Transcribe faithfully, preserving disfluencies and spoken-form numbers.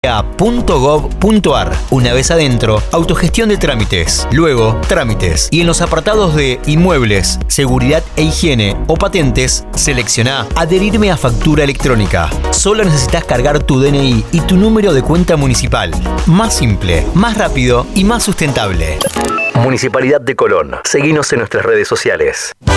punto gov punto ar. Una vez adentro, autogestión de trámites, luego trámites, y en los apartados de inmuebles, seguridad e higiene o patentes, selecciona adherirme a factura electrónica. Solo necesitas cargar tu D N I y tu número de cuenta municipal. Más simple, más rápido y más sustentable. Municipalidad de Colón. Seguinos en nuestras redes sociales.